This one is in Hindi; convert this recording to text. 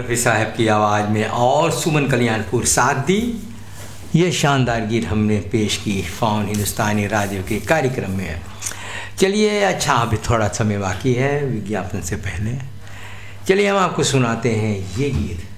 रफ़ी साहब की आवाज़ में और सुमन कल्याणपुर साथ दी। ये शानदार गीत हमने पेश की फ़ॉन हिंदुस्तानी रेडियो के कार्यक्रम में। चलिए, अच्छा अभी थोड़ा समय बाकी है विज्ञापन से पहले। चलिए हम आपको सुनाते हैं ये गीत।